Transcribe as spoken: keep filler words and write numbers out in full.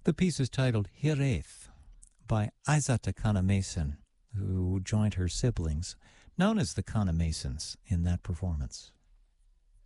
The piece is titled Hireth by Aizata Kana-Mason, who joined her siblings, known as the Kana-Masons, in that performance.